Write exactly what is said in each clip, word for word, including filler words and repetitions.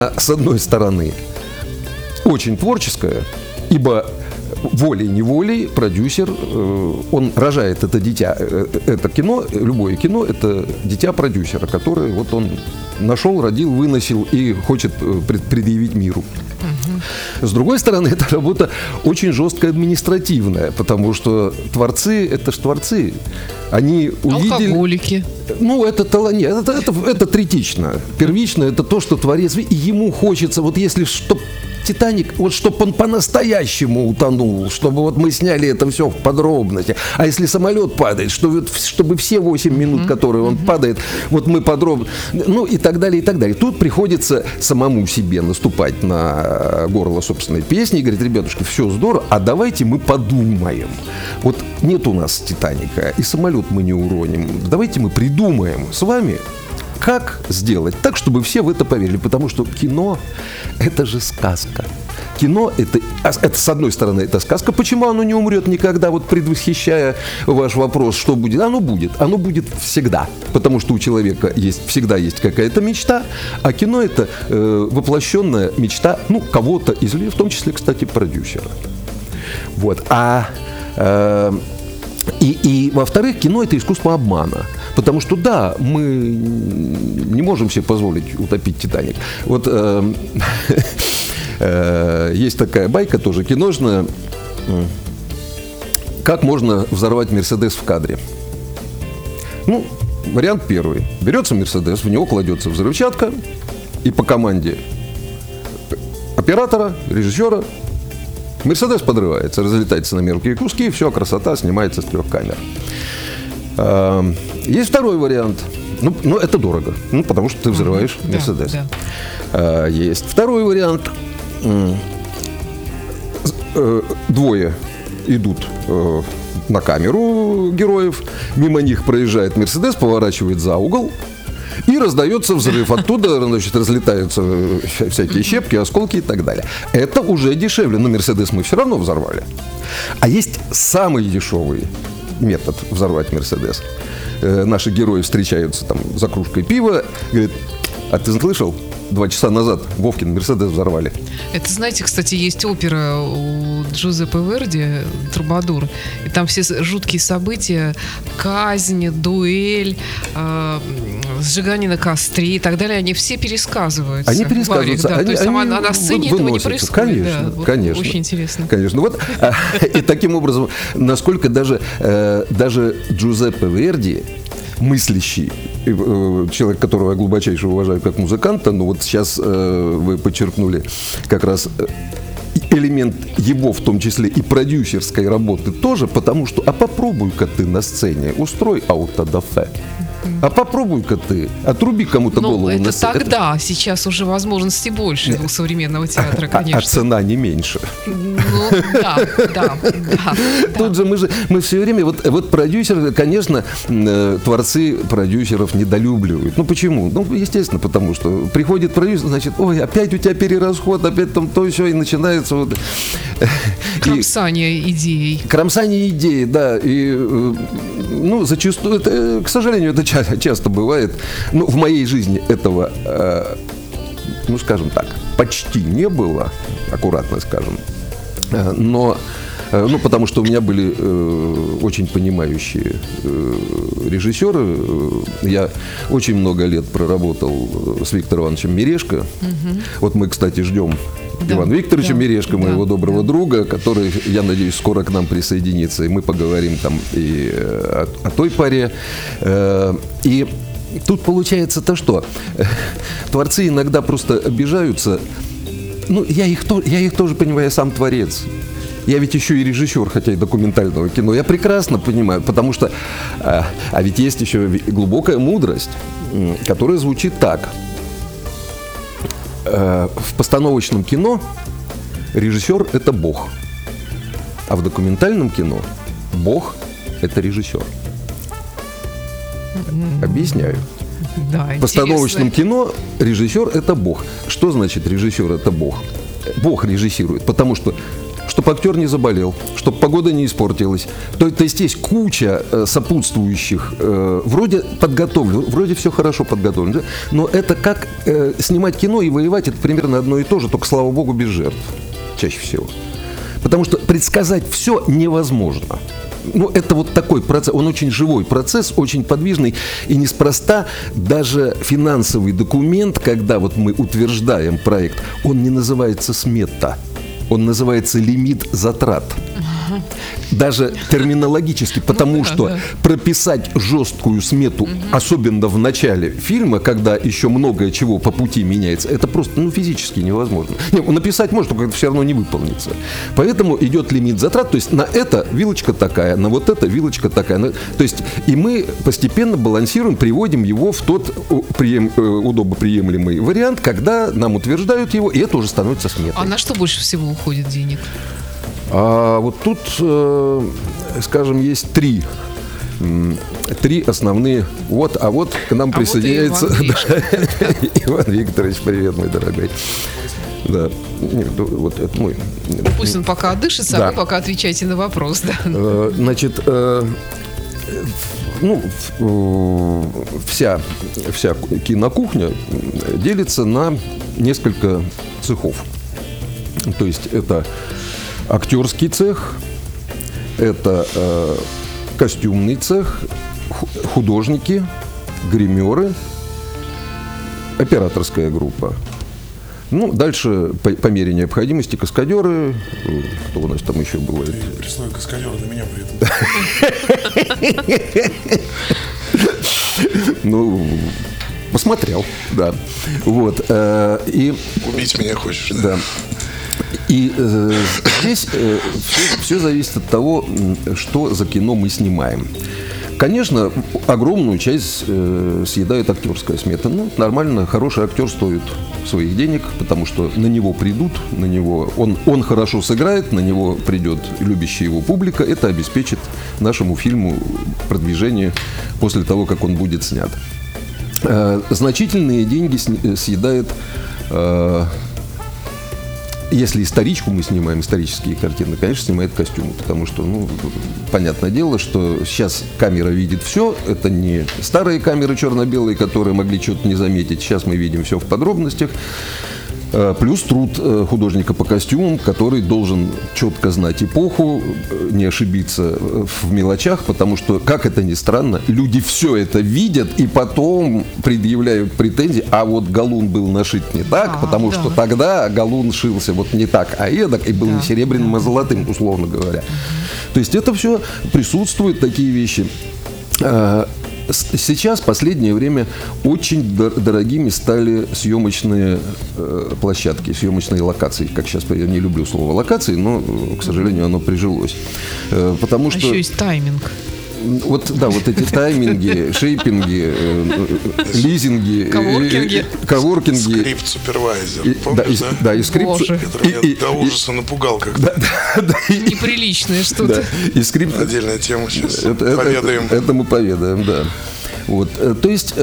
С одной стороны, очень творческая, ибо волей-неволей продюсер, он рожает это дитя, это кино, любое кино, это дитя продюсера, который вот он нашел, родил, выносил и хочет предъявить миру. С другой стороны, эта работа очень жесткая административная, потому что творцы, это ж творцы, они увидели... Алкоголики. Ну, это талант, это, это, это третично. Первично это то, что творец, и ему хочется, вот если, чтоб «Титаник», вот чтобы он по-настоящему утонул, чтобы вот мы сняли это все в подробности. А если самолет падает, чтобы, чтобы все восемь минут, которые он падает, вот мы подробно... Ну, и так далее, и так далее. Тут приходится самому себе наступать на горло собственной песни и говорить: ребятушки, все здорово, а давайте мы подумаем. Вот нет у нас «Титаника», и самолет мы не уроним. Давайте мы придумаем с вами, как сделать так, чтобы все в это поверили. Потому что кино – это же сказка. Кино – это, это, с одной стороны, это сказка. Почему оно не умрет никогда? Вот предвосхищая ваш вопрос, что будет? Оно будет. Оно будет всегда. Потому что у человека есть, всегда есть какая-то мечта. А кино – это э, воплощенная мечта, ну, кого-то из людей, в том числе, кстати, продюсера. Вот. А... Э, И, и, во-вторых, кино – это искусство обмана. Потому что, да, мы не можем себе позволить утопить «Титаник». Вот э, э, есть такая байка тоже киношная. Как можно взорвать «Мерседес» в кадре? Ну, вариант первый. Берется «Мерседес», в него кладется взрывчатка, и по команде оператора, режиссера «Мерседес» подрывается, разлетается на мелкие куски, все, красота, снимается с трех камер. Есть второй вариант. Ну, ну это дорого, ну, потому что ты взрываешь «Мерседес». Да, да. Есть второй вариант. Двое идут на камеру героев, мимо них проезжает «Мерседес», поворачивает за угол, и раздается взрыв. Оттуда, значит, разлетаются всякие щепки, осколки и так далее. Это уже дешевле. Но «Мерседес» мы все равно взорвали. А есть самый дешевый метод взорвать «Мерседес». Э, наши герои встречаются там за кружкой пива. Говорят: а ты слышал? Два часа назад Вовкин «Мерседес» взорвали. Это, знаете, кстати, есть опера у Джузеппе Верди «Трубадур». И там все жуткие события: казнь, дуэль, э, сжигание на костре и так далее. Они все пересказываются. Они пересказываются. Да. Они, То есть они, а на сцене вот, этого не происходит. Конечно, да, вот конечно. Очень интересно. Конечно. Вот, и таким образом, насколько даже, даже Джузеппе Верди, мыслящий человек, которого я глубочайше уважаю как музыканта, но вот сейчас э, вы подчеркнули как раз элемент его, в том числе и продюсерской работы тоже, потому что, а попробуй-ка ты на сцене, устрой аутодафе. А попробуй-ка ты, отруби кому-то ну, голову. Это на сцене. тогда, это... сейчас уже возможности больше у современного театра, конечно. А, а цена не меньше. Ну, да, да, да. Тут же мы же, мы все время, вот, вот продюсеры, конечно, творцы продюсеров недолюбливают. Ну, почему? Ну, естественно, потому что приходит продюсер, значит, ой, опять у тебя перерасход, опять там то и все, и начинается вот... Кромсание и, идей. Кромсание идей, да, и, ну, зачастую, это, к сожалению, это часто, часто бывает. Ну, в моей жизни этого, э, ну, скажем так, почти не было, аккуратно скажем. Э, но, э, ну, потому что у меня были э, очень понимающие э, режиссеры. Я очень много лет проработал с Виктором Ивановичем Мережко. Угу. Вот мы, кстати, ждем да, Ивана Викторовича да, Мережко, моего да, доброго да. друга, который, я надеюсь, скоро к нам присоединится, и мы поговорим там и о, о той паре. И тут получается то, что творцы иногда просто обижаются. Ну, я их, я их тоже понимаю, я сам творец. Я ведь еще и режиссер, хотя и документального кино. Я прекрасно понимаю, потому что... А, а ведь есть еще глубокая мудрость, которая звучит так. В постановочном кино режиссер – это Бог, а в документальном кино Бог – это режиссер. Объясняю. Да, в постановочном кино режиссер – это Бог. Что значит режиссер – это Бог? Бог режиссирует, потому что чтобы актер не заболел, чтобы погода не испортилась. То, то есть есть куча э, сопутствующих, э, вроде подготовлено, вроде все хорошо подготовлено, да? Но это как э, снимать кино и воевать, это примерно одно и то же, только, слава богу, без жертв чаще всего. Потому что предсказать все невозможно. Ну, это вот такой процесс, он очень живой процесс, очень подвижный, и неспроста даже финансовый документ, когда вот мы утверждаем проект, он не называется смета, он называется лимит затрат. Даже терминологически, потому ну, да, что да. прописать жесткую смету, угу. особенно в начале фильма, когда еще многое чего по пути меняется, это просто ну, физически невозможно. Не, написать можно, только это все равно не выполнится. Поэтому идет лимит затрат, то есть на это вилочка такая, на вот это вилочка такая. На, то есть и мы постепенно балансируем, приводим его в тот прием, удобоприемлемый вариант, когда нам утверждают его, и это уже становится сметой. А на что больше всего уходит денег? А вот тут, э, скажем, есть три, три основные. Вот, а вот к нам а присоединяется вот Иван, да, Иван Викторович, привет, мой дорогой. Да, нет, вот это мой. Пусть он пока отдышится, да. а вы пока отвечайте на вопрос. Да. Э, значит, э, ну, вся, вся кинокухня делится на несколько цехов. То есть это актерский цех, это э, костюмный цех, художники, гримеры, операторская группа. Ну, дальше, по, по мере необходимости, каскадеры. Кто у нас там еще бывает? Ты прислал каскадера на меня при этом. Ну, посмотрел, да. Вот. И... Убить меня хочешь, да? Да. И э, здесь э, все, все зависит от того, что за кино мы снимаем. Конечно, огромную часть э, съедает актерская смета. Ну, нормально, хороший актер стоит своих денег, потому что на него придут, на него он, он хорошо сыграет, на него придет любящая его публика. Это обеспечит нашему фильму продвижение после того, как он будет снят. Э, значительные деньги съедает... Э, Если историчку мы снимаем, исторические картины, конечно, снимает костюмы, потому что, ну, понятное дело, что сейчас камера видит все, это не старые камеры черно-белые, которые могли что-то не заметить, сейчас мы видим все в подробностях, плюс труд художника по костюмам, который должен четко знать эпоху, не ошибиться в мелочах, потому что, как это ни странно, люди все это видят и потом предъявляют претензии, а вот галун был нашит не так, а, потому да. что тогда галун шился вот не так, а эдак, и был да, не серебряным, да. а золотым, условно говоря. Угу. То есть это все присутствуют, такие вещи. Сейчас, в последнее время, очень дорогими стали съемочные э, площадки, съемочные локации. Как сейчас, я не люблю слово локации, но, к сожалению, оно прижилось. Э, потому а что... еще есть тайминг. Вот, да, вот эти тайминги, шейпинги, э, лизинги, коворкинги, э, коворкинги. Скрипт-супервайзер, помнишь, да? Да, и скрипт. Который меня до ужаса напугал как-то. Неприличное что-то. И скрипт. Отдельная тема сейчас. Поведаем. Это мы поведаем, да. Вот, то есть,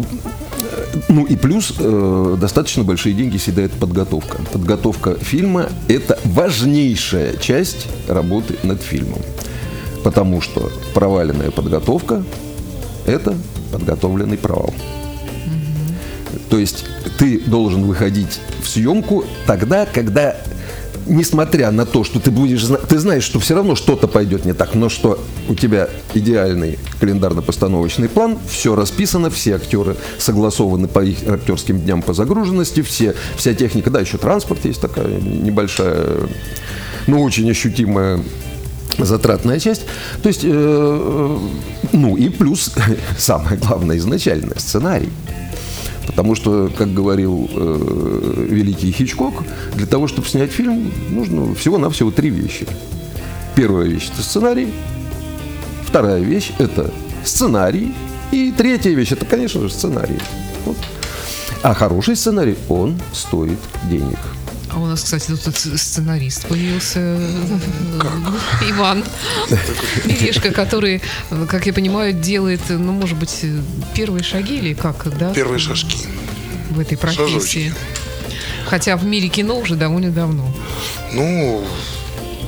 ну и плюс достаточно большие деньги съедает подготовка. Подготовка фильма – это важнейшая часть работы над фильмом. Потому что проваленная подготовка – это подготовленный провал. Mm-hmm. То есть ты должен выходить в съемку тогда, когда, несмотря на то, что ты будешь, ты знаешь, что все равно что-то пойдет не так, но что у тебя идеальный календарно-постановочный план, все расписано, все актеры согласованы по их актерским дням по загруженности, все, вся техника, да, еще транспорт есть такая небольшая, но очень ощутимая затратная часть. То есть, э, ну и плюс, самое главное, изначально сценарий. Потому что, как говорил э, великий Хичкок, для того, чтобы снять фильм, нужно всего-навсего три вещи. Первая вещь – это сценарий. Вторая вещь – это сценарий. И третья вещь – это, конечно же, сценарий. Вот. А хороший сценарий, он стоит денег. А у нас, кстати, тут сценарист появился. Как? Иван Мирешко, который, как я понимаю, делает, ну, может быть, первые шаги или как, да? Первые шажки. В этой профессии. Шажочки. Хотя в мире кино уже довольно давно. Ну,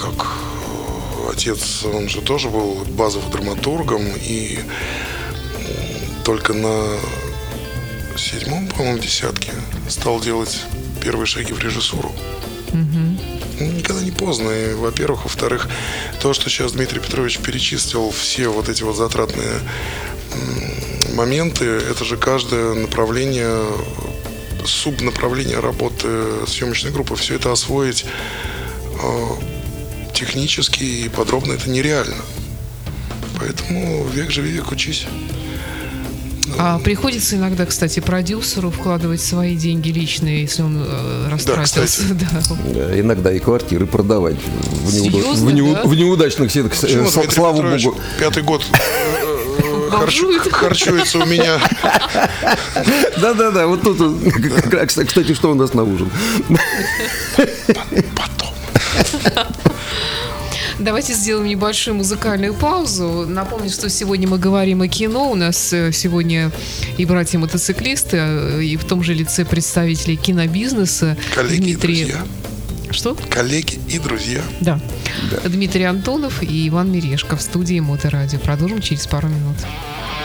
как отец, он же тоже был базовым драматургом, и только на седьмом, по-моему, десятке стал делать первые шаги в режиссуру. Mm-hmm. Никогда не поздно. И, во-первых, во-вторых, то, что сейчас Дмитрий Петрович перечислил, все вот эти вот затратные моменты, это же каждое направление, субнаправление работы съемочной группы, все это освоить э, технически и подробно это нереально. Поэтому век живи, век учись. А приходится иногда, кстати, продюсеру вкладывать свои деньги личные, если он э, растратился. Да, да. Иногда и квартиры продавать в, неуда... Серьезно, в, неу... да? в неудачных сетах. Почему С... Слава Петрович богу. Пятый год харчу... харчуется у меня. Да-да-да, вот тут, кстати, что у нас на ужин? Потом. Давайте сделаем небольшую музыкальную паузу. Напомню, что сегодня мы говорим о кино. У нас сегодня и братья-мотоциклисты, и в том же лице представителей кинобизнеса. Коллеги Дмитрий... и друзья. Что? Коллеги и друзья. Да. да. Дмитрий Антонов и Иван Мирешко в студии Моторадио. Продолжим через пару минут.